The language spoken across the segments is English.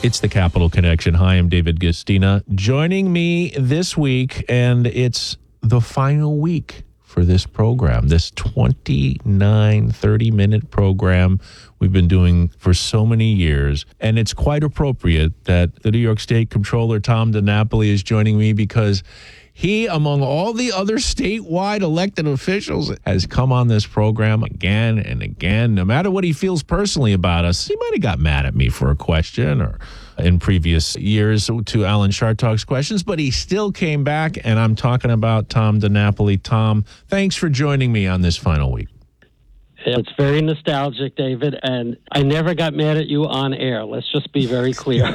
It's the Capital Connection. Hi, I'm David Gistina. Joining me this week, and it's the final week for this program, this 30-minute program we've been doing for so many years. And it's quite appropriate that the New York State Comptroller, Tom DiNapoli, is joining me because he, among all the other statewide elected officials, has come on this program again and again. No matter what he feels personally about us, he might have got mad at me for a question or in previous years to Alan Chartock's questions, but he still came back, and I'm talking about Tom DiNapoli. Tom, thanks for joining me on this final week. It's very nostalgic, David, and I never got mad at you on air. Let's just be very clear.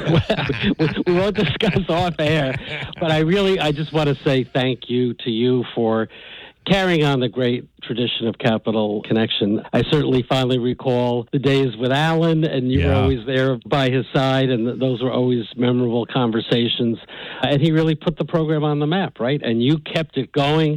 we won't discuss off air, but I just want to say thank you to you for carrying on the great tradition of Capital Connection. I certainly fondly recall the days with Alan, and you were always there by his side, and those were always memorable conversations. And he really put the program on the map, right? And you kept it going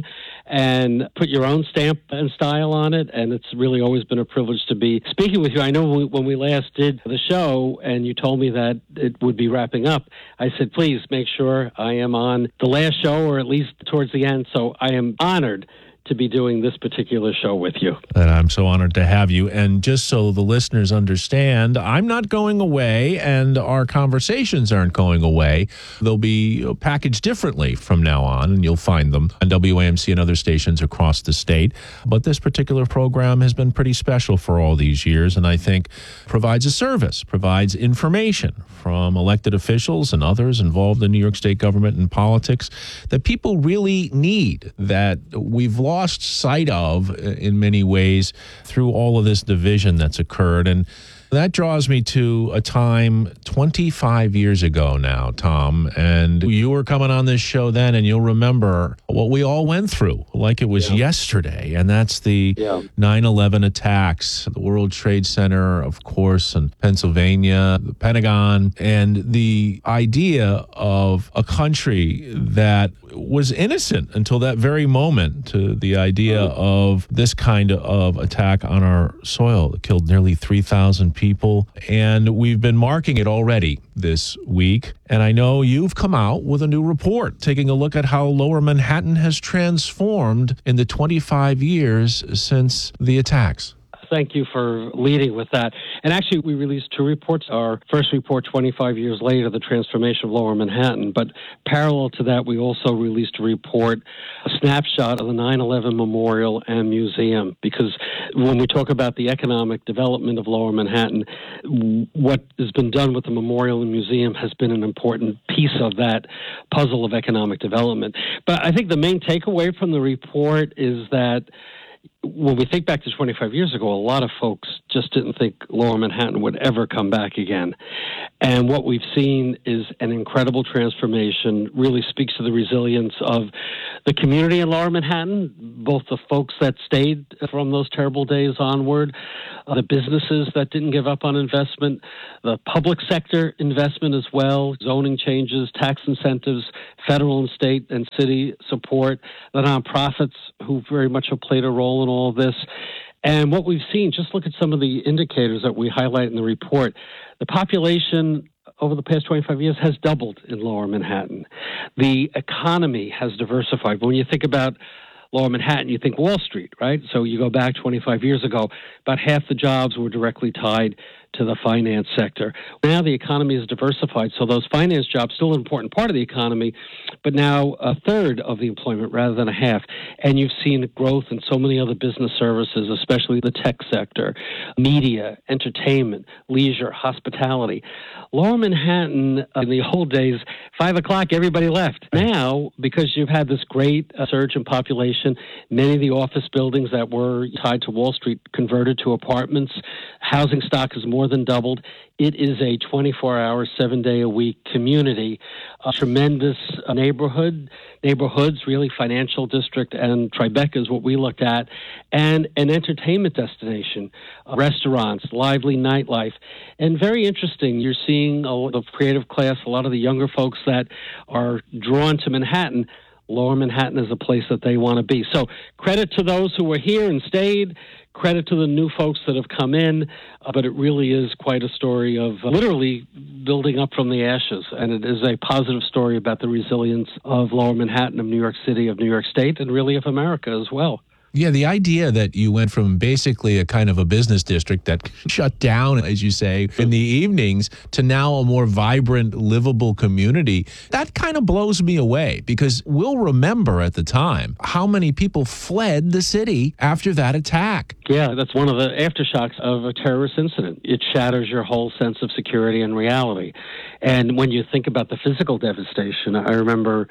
and put your own stamp and style on it, and it's really always been a privilege to be speaking with you. I know when we last did the show and you told me that it would be wrapping up, I said, please make sure I am on the last show or at least towards the end, so I am honored to be doing this particular show with you. And I'm so honored to have you. And just so the listeners understand, I'm not going away, and our conversations aren't going away. They'll be packaged differently from now on, and you'll find them on WAMC and other stations across the state. But this particular program has been pretty special for all these years, and I think provides a service, provides information from elected officials and others involved in New York State government and politics that people really need, that we've lost sight of in many ways through all of this division that's occurred. And that draws me to a time 25 years ago now, Tom, and you were coming on this show then, and you'll remember what we all went through like it was yesterday, and that's the 9/11 attacks, the World Trade Center, of course, in Pennsylvania, the Pentagon, and the idea of a country that was innocent until that very moment, to the idea of this kind of attack on our soil that killed nearly 3,000 people. And we've been marking it already this week. And I know you've come out with a new report taking a look at how Lower Manhattan has transformed in the 25 years since the attacks. Thank you for leading with that. And actually, we released two reports. Our first report, 25 years later, the transformation of Lower Manhattan. But parallel to that, we also released a report, a snapshot of the 9/11 Memorial and Museum. Because when we talk about the economic development of Lower Manhattan, what has been done with the Memorial and Museum has been an important piece of that puzzle of economic development. But I think the main takeaway from the report is that when we think back to 25 years ago, a lot of folks just didn't think Lower Manhattan would ever come back again. And what we've seen is an incredible transformation, really speaks to the resilience of the community in Lower Manhattan, both the folks that stayed from those terrible days onward, the businesses that didn't give up on investment, the public sector investment as well, zoning changes, tax incentives, federal and state and city support, the nonprofits who very much have played a role in all of this. And what we've seen, just look at some of the indicators that we highlight in the report. The population over the past 25 years has doubled in Lower Manhattan. The economy has diversified. When you think about Lower Manhattan, you think Wall Street, right? So you go back 25 years ago, about half the jobs were directly tied to the finance sector. Now the economy is diversified, so those finance jobs, still an important part of the economy, but now a third of the employment rather than a half. And you've seen growth in so many other business services, especially the tech sector, media, entertainment, leisure, hospitality. Lower Manhattan, in the old days, 5 o'clock, everybody left. Now, because you've had this great surge in population, many of the office buildings that were tied to Wall Street converted to apartments. Housing stock has more than doubled. It is a 24-hour, 7-day-a-week community, a tremendous neighborhoods, really financial district, and Tribeca is what we looked at, and an entertainment destination, restaurants, lively nightlife. And very interesting, you're seeing a lot of creative class, a lot of the younger folks that are drawn to Manhattan. Lower Manhattan is a place that they want to be. So credit to those who were here and stayed. Credit to the new folks that have come in, but it really is quite a story of literally building up from the ashes, and it is a positive story about the resilience of Lower Manhattan, of New York City, of New York State, and really of America as well. Yeah, the idea that you went from basically a kind of a business district that shut down, as you say, in the evenings to now a more vibrant, livable community, that kind of blows me away, because we'll remember at the time how many people fled the city after that attack. Yeah, that's one of the aftershocks of a terrorist incident. It shatters your whole sense of security and reality. And when you think about the physical devastation, I remember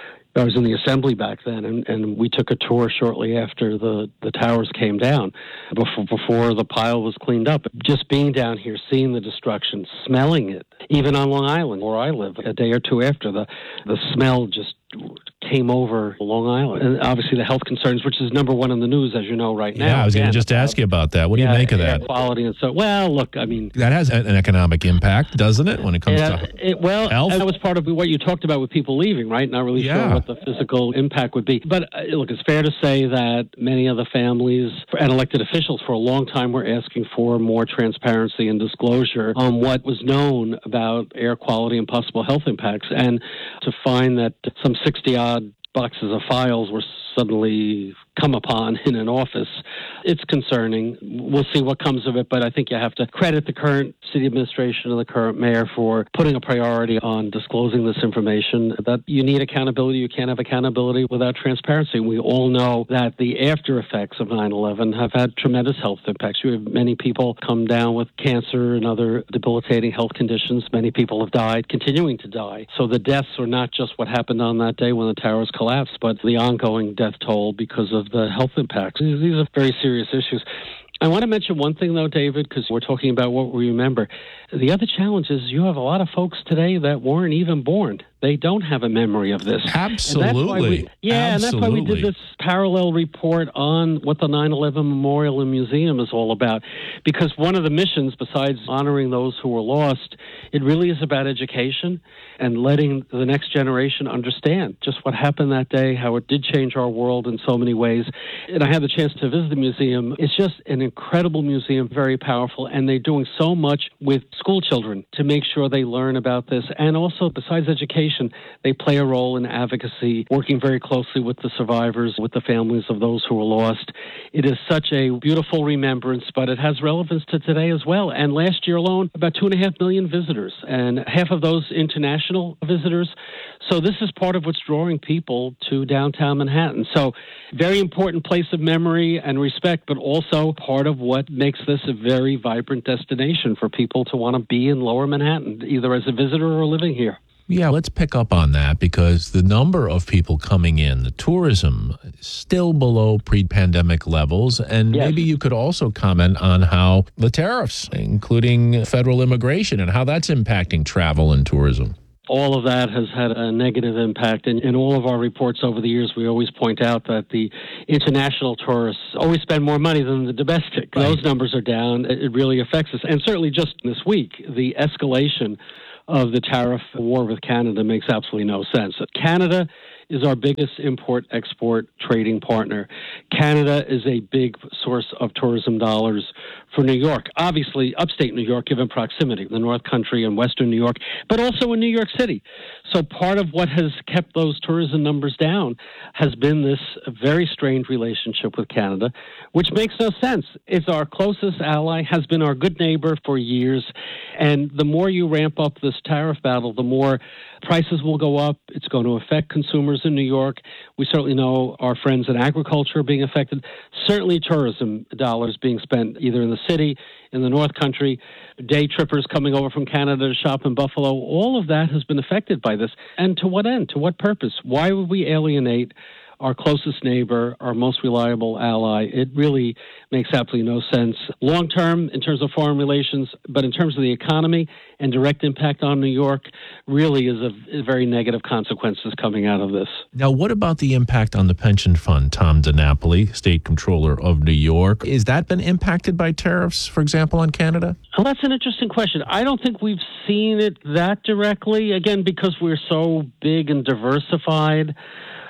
I was in the assembly back then, and we took a tour shortly after the towers came down, before the pile was cleaned up. Just being down here, seeing the destruction, smelling it, even on Long Island, where I live, a day or two after, the smell just came over Long Island. And obviously the health concerns, which is number one in the news, as you know, right now. Yeah, I was going to just ask you about that. What do you make of that? Air quality and so, well, look, I mean, that has an economic impact, doesn't it, when it comes to health? That was part of what you talked about with people leaving, right? Not really sure what the physical impact would be. But look, it's fair to say that many of the families and elected officials for a long time were asking for more transparency and disclosure on what was known about air quality and possible health impacts. And to find that some 60-odd boxes of files were suddenly come upon in an office, it's concerning. We'll see what comes of it, but I think you have to credit the current city administration and the current mayor for putting a priority on disclosing this information, that you need accountability. You can't have accountability without transparency. We all know that the after effects of 9/11 have had tremendous health impacts. You have many people come down with cancer and other debilitating health conditions. Many people have died, continuing to die. So the deaths are not just what happened on that day when the towers collapsed, but the ongoing death toll because of the health impacts. These are very serious issues. I want to mention one thing, though, David, because we're talking about what we remember. The other challenge is you have a lot of folks today that weren't even born. They don't have a memory of this. Absolutely. And that's why we did this parallel report on what the 9/11 Memorial and Museum is all about. Because one of the missions, besides honoring those who were lost, it really is about education and letting the next generation understand just what happened that day, how it did change our world in so many ways. And I had the chance to visit the museum. It's just an incredible museum, very powerful, and they're doing so much with school children to make sure they learn about this. And also, besides education, they play a role in advocacy, working very closely with the survivors, with the families of those who were lost. It is such a beautiful remembrance, but it has relevance to today as well. And last year alone, about 2.5 million visitors, and half of those international visitors. So this is part of what's drawing people to downtown Manhattan. So very important place of memory and respect, but also part of what makes this a very vibrant destination for people to want to be in Lower Manhattan, either as a visitor or living here. Yeah, let's pick up on that, because the number of people coming in, the tourism, is still below pre-pandemic levels. And maybe you could also comment on how the tariffs, including federal immigration, and how that's impacting travel and tourism. All of that has had a negative impact. And in all of our reports over the years, we always point out that the international tourists always spend more money than the domestic. Right. Those numbers are down. It really affects us. And certainly just this week, the escalation of the tariff war with Canada makes absolutely no sense. Canada is our biggest import-export trading partner. Canada is a big source of tourism dollars for New York. Obviously, upstate New York, given proximity, the North Country and Western New York, but also in New York City. So part of what has kept those tourism numbers down has been this very strained relationship with Canada, which makes no sense. It's our closest ally, has been our good neighbor for years, and the more you ramp up this tariff battle, the more prices will go up. It's going to affect consumers in New York. We certainly know our friends in agriculture are being affected. Certainly tourism dollars being spent either in the city, in the North Country, day trippers coming over from Canada to shop in Buffalo. All of that has been affected by this. And to what end? To what purpose? Why would we alienate our closest neighbor, our most reliable ally? It really makes absolutely no sense long term in terms of foreign relations, but in terms of the economy and direct impact on New York, really is a very negative consequences coming out of this. Now, what about the impact on the pension fund, Tom DiNapoli, State Comptroller of New York? Has that been impacted by tariffs, for example, on Canada? Well, that's an interesting question. I don't think we've seen it that directly, again, because we're so big and diversified.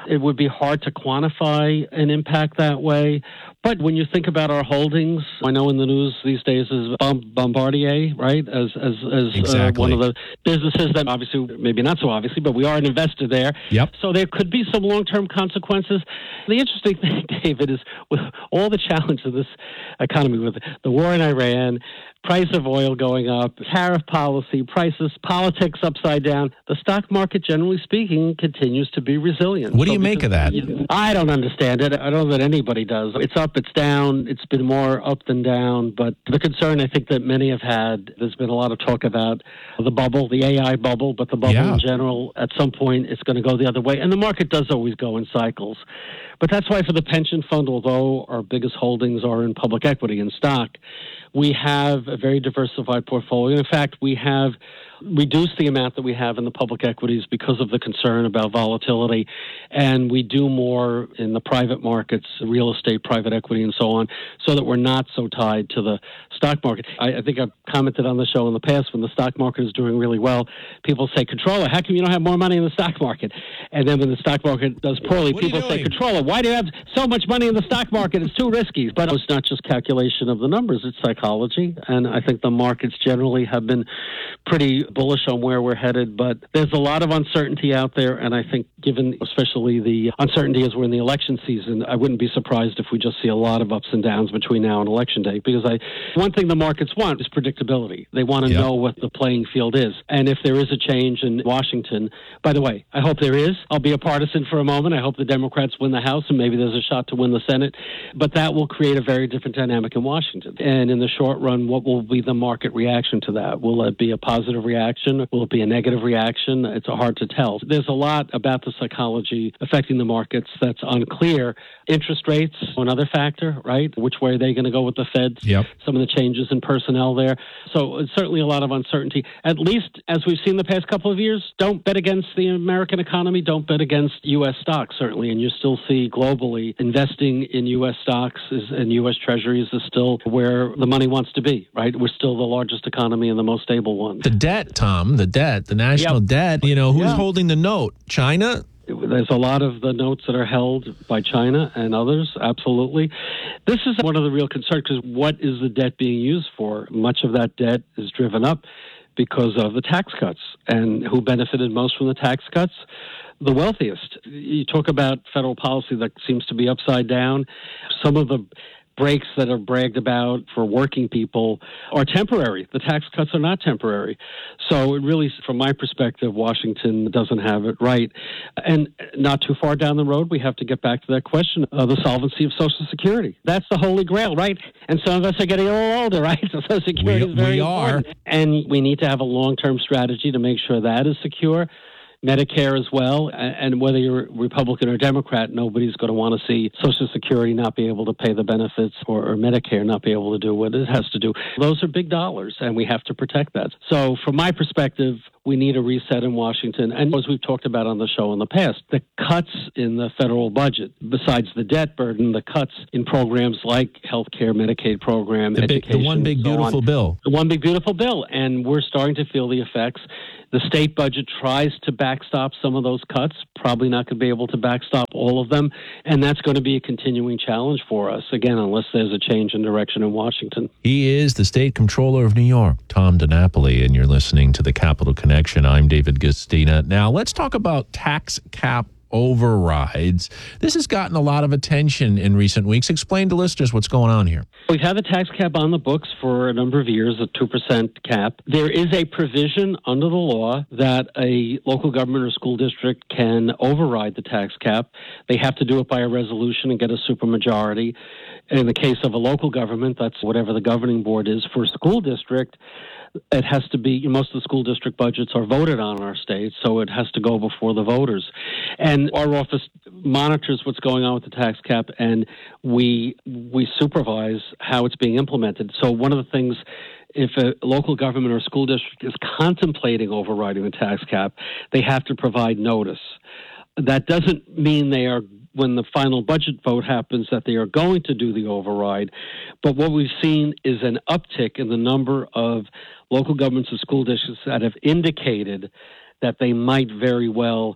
It would be hard to quantify an impact that way. But when you think about our holdings, I know in the news these days is Bombardier, right, as Exactly. one of the businesses that obviously, maybe not so obviously, but we are an investor there. Yep. So there could be some long-term consequences. The interesting thing, David, is with all the challenge of this economy, with the war in Iran, price of oil going up, tariff policy, prices, politics upside down, the stock market, generally speaking, continues to be resilient. What do you make of that? I don't understand it. I don't know that anybody does. It's up, it's down. It's been more up than down. But the concern I think that many have had, there's been a lot of talk about the bubble, the AI bubble, but the bubble in general, at some point, it's going to go the other way. And the market does always go in cycles. But that's why for the pension fund, although our biggest holdings are in public equity and stock, we have a very diversified portfolio. In fact, we have reduced the amount that we have in the public equities because of the concern about volatility, and we do more in the private markets, real estate, private equity, and so on, so that we're not so tied to the stock market. I think I've commented on the show in the past, when the stock market is doing really well, people say, "Controller, how come you don't have more money in the stock market?" And then when the stock market does poorly, people say, "Controller, why do you have so much money in the stock market? It's too risky." But it's not just calculation of the numbers, it's psychology, and I think the markets generally have been pretty bullish on where we're headed, but there's a lot of uncertainty out there, and I think given especially the uncertainty as we're in the election season, I wouldn't be surprised if we just see a lot of ups and downs between now and election day, because one thing the markets want is predictability. They want to know what the playing field is, and if there is a change in Washington, by the way, I hope there is. I'll be a partisan for a moment. I hope the Democrats win the House, and maybe there's a shot to win the Senate, but that will create a very different dynamic in Washington. And in the short run, what will be the market reaction to that? Will it be a positive reaction? Will it be a negative reaction? It's hard to tell. There's a lot about the psychology affecting the markets that's unclear. Interest rates, another factor, right? Which way are they going to go with the Fed? Yep. Some of the changes in personnel there. So it's certainly a lot of uncertainty. At least, as we've seen the past couple of years, don't bet against the American economy. Don't bet against U.S. stocks, certainly. And you still see globally investing in U.S. stocks and U.S. treasuries is still where the money wants to be, right? We're still the largest economy and the most stable one. The debt, Tom, the national debt, who's holding the note? China? There's a lot of the notes that are held by China and others, absolutely. This is one of the real concerns, because what is the debt being used for? Much of that debt is driven up because of the tax cuts. And who benefited most from the tax cuts? The wealthiest. You talk about federal policy that seems to be upside down. Some of the breaks that are bragged about for working people are temporary. The tax cuts are not temporary. So it really, from my perspective, Washington doesn't have it right. And not too far down the road, we have to get back to that question of the solvency of Social Security. That's the holy grail, right? And some of us are getting a little older, right? So Social Security is very important. And we need to have a long-term strategy to make sure that is secure. Medicare as well, and whether you're Republican or Democrat, nobody's going to want to see Social Security not be able to pay the benefits or Medicare not be able to do what it has to do. Those are big dollars, and we have to protect that. So from my perspective, we need a reset in Washington. And as we've talked about on the show in the past, the cuts in the federal budget, besides the debt burden, the cuts in programs like healthcare, Medicaid program, education, the one big beautiful bill. The one big beautiful bill. And we're starting to feel the effects. The state budget tries to backstop some of those cuts, probably not going to be able to backstop all of them. And that's going to be a continuing challenge for us, again, unless there's a change in direction in Washington. He is the state comptroller of New York, Tom DiNapoli, and you're listening to the Capital Connection. I'm David Gustina. Now, let's talk about tax cap overrides. This has gotten a lot of attention in recent weeks. Explain to listeners what's going on here. We've had the tax cap on the books for a number of years, a 2% cap. There is a provision under the law that a local government or school district can override the tax cap. They have to do it by a resolution and get a supermajority. In the case of a local government, that's whatever the governing board is. For a school district, it has to be, most of the school district budgets are voted on in our state, so it has to go before the voters. And our office monitors what's going on with the tax cap, and we supervise how it's being implemented. So one of the things, if a local government or school district is contemplating overriding the tax cap, they have to provide notice. That doesn't mean they are, when the final budget vote happens, that they are going to do the override. But what we've seen is an uptick in the number of local governments and school districts that have indicated that they might very well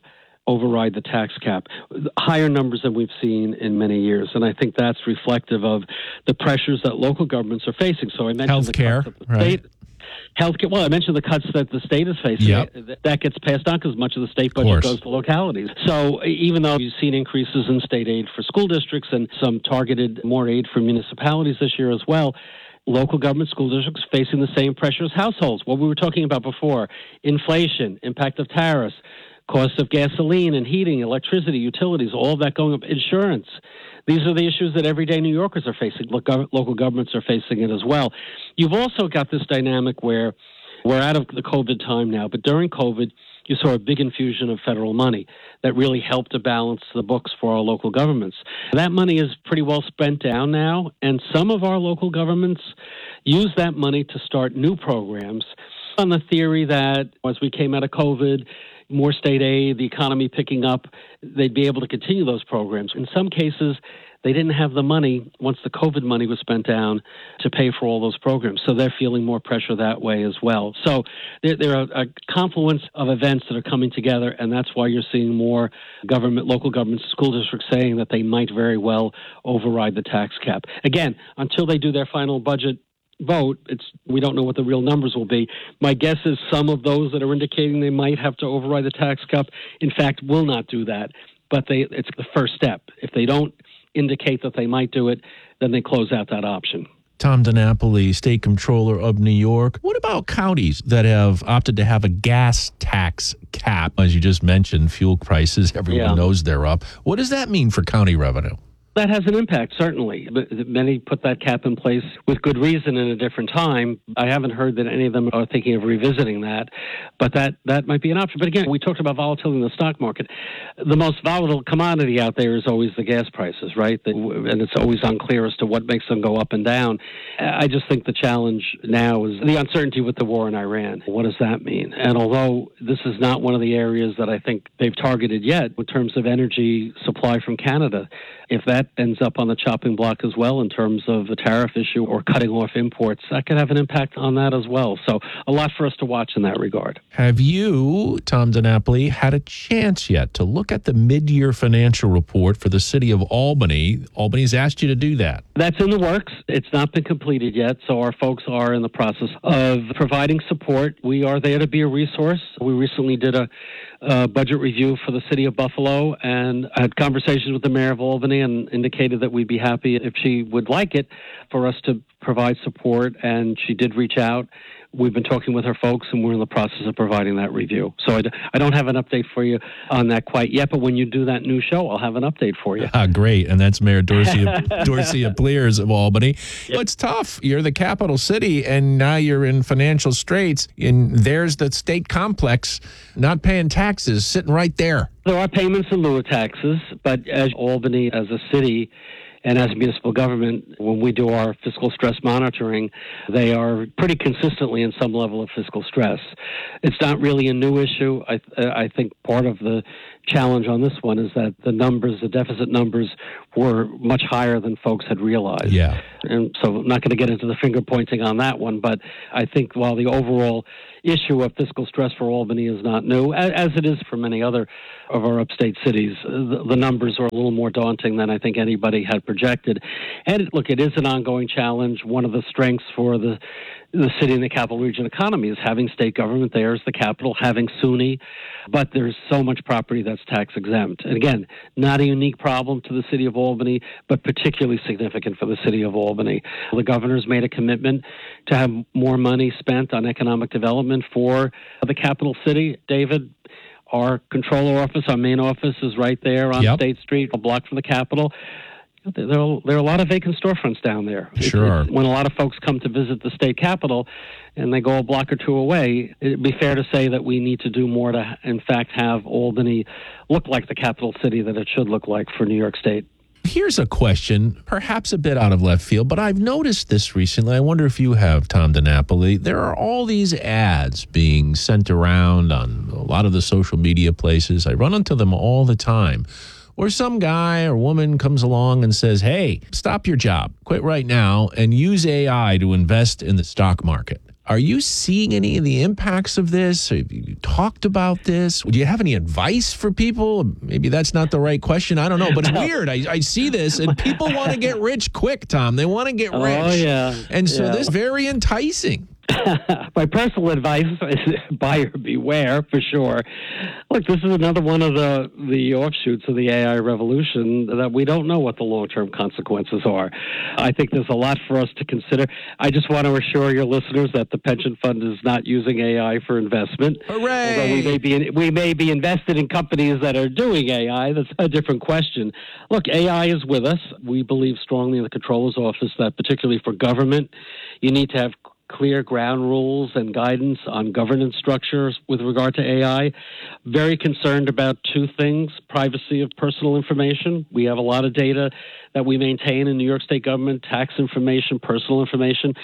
override the tax cap. Higher numbers than we've seen in many years. And I think that's reflective of the pressures that local governments are facing. So I mentioned healthcare, the cuts that the state. Healthcare. Well, I mentioned the cuts that the state is facing. Yep. That gets passed on because much of the state budget goes to localities. So even though you've seen increases in state aid for school districts and some targeted more aid for municipalities this year as well, local government school districts facing the same pressure as households. What we were talking about before, inflation, impact of tariffs, cost of gasoline and heating, electricity, utilities, all of that going up, insurance. These are the issues that everyday New Yorkers are facing. Local governments are facing it as well. You've also got this dynamic where we're out of the COVID time now, but during COVID, you saw a big infusion of federal money that really helped to balance the books for our local governments. That money is pretty well spent down now, and some of our local governments use that money to start new programs on the theory that as we came out of COVID, more state aid, the economy picking up, they'd be able to continue those programs. In some cases, they didn't have the money, once the COVID money was spent down, to pay for all those programs. So they're feeling more pressure that way as well. So there are a confluence of events that are coming together, and that's why you're seeing more local governments, school districts saying that they might very well override the tax cap. Again, until they do their final budget vote, we don't know what the real numbers will be. My guess is some of those that are indicating they might have to override the tax cap, in fact, will not do that. But it's the first step. If they don't indicate that they might do it, then they close out that option. Tom DiNapoli, State Comptroller of New York. What about counties that have opted to have a gas tax cap? As you just mentioned, fuel prices, everyone knows they're up. What does that mean for county revenue? That has an impact, certainly. But many put that cap in place with good reason in a different time. I haven't heard that any of them are thinking of revisiting that, but that might be an option. But again, we talked about volatility in the stock market. The most volatile commodity out there is always the gas prices, right? And it's always unclear as to what makes them go up and down. I just think the challenge now is the uncertainty with the war in Iran. What does that mean? And although this is not one of the areas that I think they've targeted yet in terms of energy supply from Canada, if that ends up on the chopping block as well in terms of the tariff issue or cutting off imports, that could have an impact on that as well. So a lot for us to watch in that regard. Have you, Tom DiNapoli, had a chance yet to look at the mid-year financial report for the city of Albany? Albany's asked you to do that. That's in the works. It's not been completed yet, so our folks are in the process of providing support. We are there to be a resource. We recently did a budget review for the city of Buffalo and had conversations with the mayor of Albany and indicated that we'd be happy if she would like it for us to provide support, and she did reach out. We've been talking with her folks, and we're in the process of providing that review. So I don't have an update for you on that quite yet, but when you do that new show, I'll have an update for you. Great, and that's Mayor Dorcia Pliers of Albany. Yep. It's tough. You're the capital city, and now you're in financial straits, and there's the state complex not paying taxes sitting right there. There are payments in lieu of taxes, but as Albany, as a city, and as a municipal government, when we do our fiscal stress monitoring, they are pretty consistently in some level of fiscal stress. It's not really a new issue. I think part of the challenge on this one is that the deficit numbers were much higher than folks had realized. Yeah. And so I'm not going to get into the finger pointing on that one, but I think while the overall issue of fiscal stress for Albany is not new, as it is for many other of our upstate cities, the numbers are a little more daunting than I think anybody had projected. And look, it is an ongoing challenge. One of the strengths for the city and the capital region economy is having state government there as the capital, having SUNY, but there's so much property that's tax exempt. And again, not a unique problem to the city of Albany, but particularly significant for the city of Albany. The governor's made a commitment to have more money spent on economic development for the capital city. David, our controller office, our main office is right there on State Street, a block from the Capitol. There are a lot of vacant storefronts down there. Sure. When a lot of folks come to visit the state capitol and they go a block or two away, it'd be fair to say that we need to do more to, in fact, have Albany look like the capital city that it should look like for New York State. Here's a question, perhaps a bit out of left field, but I've noticed this recently. I wonder if you have, Tom DiNapoli. There are all these ads being sent around on a lot of the social media places. I run into them all the time, where some guy or woman comes along and says, hey, stop your job, quit right now, and use AI to invest in the stock market. Are you seeing any of the impacts of this? Have you talked about this? Do you have any advice for people? Maybe that's not the right question. I don't know, but it's weird. I see this, and people want to get rich quick, Tom. They want to get rich. Oh, yeah. And so this is very enticing. My personal advice is buyer beware, for sure. Look, this is another one of the offshoots of the AI revolution that we don't know what the long-term consequences are. I think there's a lot for us to consider. I just want to assure your listeners that the pension fund is not using AI for investment. Hooray! Although we may be invested in companies that are doing AI. That's a different question. Look, AI is with us. We believe strongly in the Comptroller's Office that particularly for government, you need to have clear ground rules and guidance on governance structures with regard to AI. Very concerned about two things: privacy of personal information. We have a lot of data that we maintain in New York State government, tax information, personal information,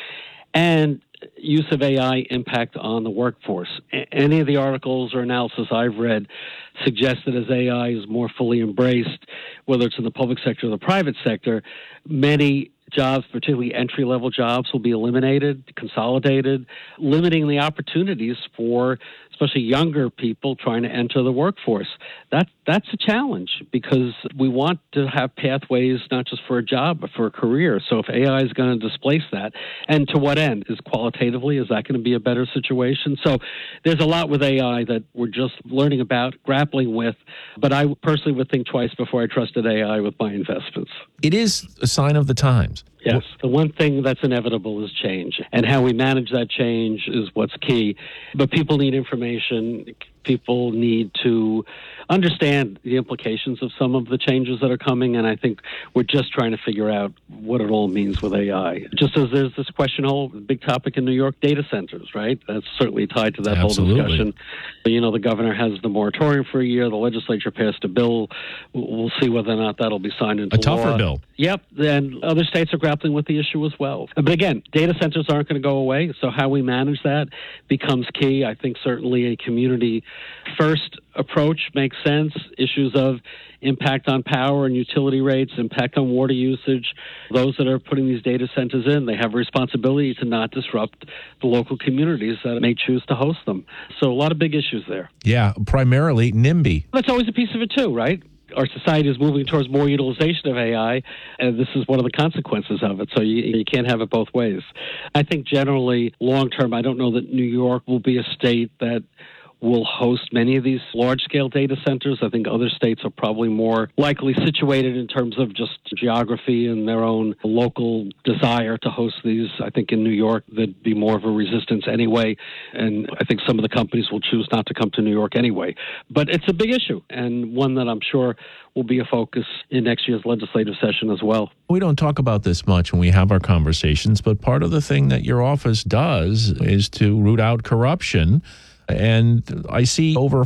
and use of AI impact on the workforce. Any of the articles or analysis I've read suggest that as AI is more fully embraced, whether it's in the public sector or the private sector, many jobs, particularly entry-level jobs, will be eliminated, consolidated, limiting the opportunities for especially younger people trying to enter the workforce. That's a challenge because we want to have pathways not just for a job but for a career. So if AI is going to displace that, and to what end? Is qualitatively, is that going to be a better situation? So there's a lot with AI that we're just learning about, grappling with, but I personally would think twice before I trusted AI with my investments. It is a sign of the times. Yes. The one thing that's inevitable is change, and how we manage that change is what's key. But people need information. People need to understand the implications of some of the changes that are coming, and I think we're just trying to figure out what it all means with AI. Just as there's this question, whole big topic in New York, data centers, right? That's certainly tied to that Absolutely. whole discussion. You know, the governor has the moratorium for a year. The legislature passed a bill. We'll see whether or not that'll be signed into law. A tougher bill. Yep, and other states are grappling with the issue as well. But again, data centers aren't going to go away, so how we manage that becomes key. I think certainly a community-first approach makes sense. Issues of impact on power and utility rates, impact on water usage. Those that are putting these data centers in, they have a responsibility to not disrupt the local communities that may choose to host them. So a lot of big issues there. Yeah, primarily NIMBY. That's always a piece of it too, right? Our society is moving towards more utilization of AI, and this is one of the consequences of it. So you can't have it both ways. I think generally, long-term, I don't know that New York will be a state that will host many of these large-scale data centers. I think other states are probably more likely situated in terms of just geography and their own local desire to host these. I think in New York, there'd be more of a resistance anyway, and I think some of the companies will choose not to come to New York anyway. But it's a big issue, and one that I'm sure will be a focus in next year's legislative session as well. We don't talk about this much when we have our conversations, but part of the thing that your office does is to root out corruption. And I see over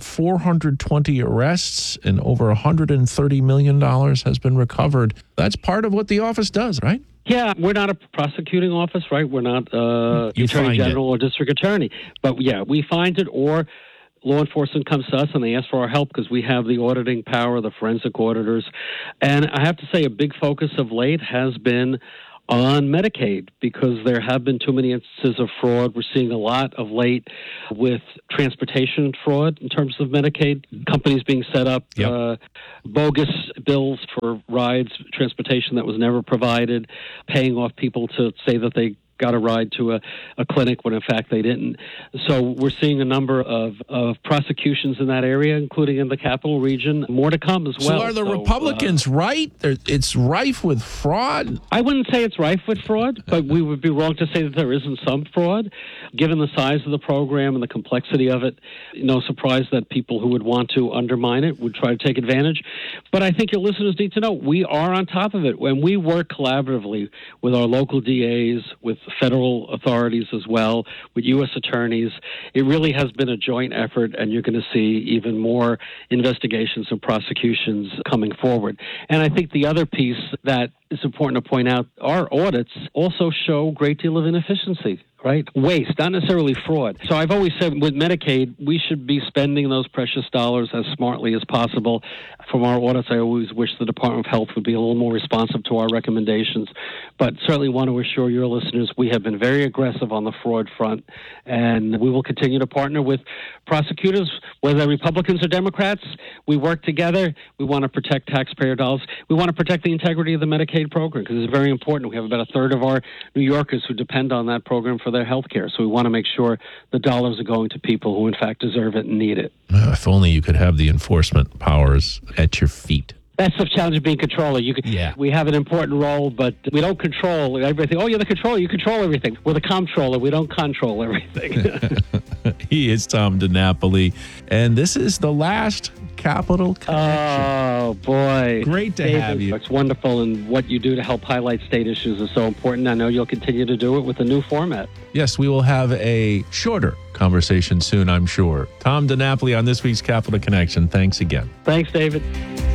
420 arrests and over $130 million has been recovered. That's part of what the office does, right? Yeah, we're not a prosecuting office, right? We're not attorney general or district attorney. But yeah, we find it, or law enforcement comes to us and they ask for our help because we have the auditing power, the forensic auditors. And I have to say a big focus of late has been on Medicaid, because there have been too many instances of fraud. We're seeing a lot of late with transportation fraud in terms of Medicaid, companies being set up, bogus bills for rides, transportation that was never provided, paying off people to say that they got a ride to a clinic when in fact they didn't. So we're seeing a number of prosecutions in that area, including in the capital region. More to come as well. So are the Republicans right? It's rife with fraud? I wouldn't say it's rife with fraud, but we would be wrong to say that there isn't some fraud. Given the size of the program and the complexity of it, no surprise that people who would want to undermine it would try to take advantage. But I think your listeners need to know we are on top of it. When we work collaboratively with our local DAs, with federal authorities as well, with U.S. attorneys, it really has been a joint effort, and you're going to see even more investigations and prosecutions coming forward. And I think the other piece that is important to point out, our audits also show a great deal of inefficiency right? Waste, not necessarily fraud. So I've always said with Medicaid, we should be spending those precious dollars as smartly as possible. From our audits, I always wish the Department of Health would be a little more responsive to our recommendations, but certainly want to assure your listeners we have been very aggressive on the fraud front, and we will continue to partner with prosecutors, whether Republicans or Democrats. We work together. We want to protect taxpayer dollars. We want to protect the integrity of the Medicaid program because it's very important. We have about a third of our New Yorkers who depend on that program for their health care, so we want to make sure the dollars are going to people who in fact deserve it and need it. If only you could have the enforcement powers at your feet. That's the challenge of being controller. We have an important role, but we don't control everything. Oh, you're the controller. You control everything. We're the comptroller. We don't control everything. He is Tom DiNapoli, and this is the last Capital Connection. Oh, boy. Great to David, have you. It's wonderful, and what you do to help highlight state issues is so important. I know you'll continue to do it with a new format. Yes, we will have a shorter conversation soon, I'm sure. Tom DiNapoli on this week's Capital Connection. Thanks again. Thanks, David.